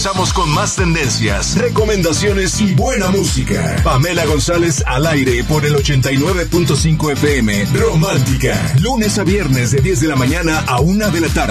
Estamos con más tendencias, recomendaciones y buena música. Pamela González al aire por el 89.5 FM. Romántica. Lunes a viernes de 10 de la mañana a 1 de la tarde.